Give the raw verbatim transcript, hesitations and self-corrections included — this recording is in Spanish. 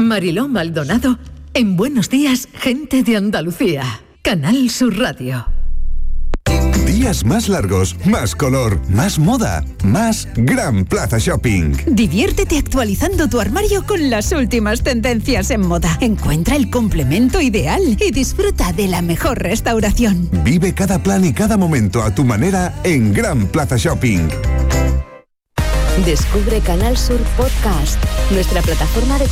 Mariló Maldonado en Buenos Días, Gente de Andalucía. Canal Sur Radio. Días más largos, más color, más moda, más Gran Plaza Shopping. Diviértete actualizando tu armario con las últimas tendencias en moda. Encuentra el complemento ideal y disfruta de la mejor restauración. Vive cada plan y cada momento a tu manera en Gran Plaza Shopping. Descubre Canal Sur Podcast, nuestra plataforma de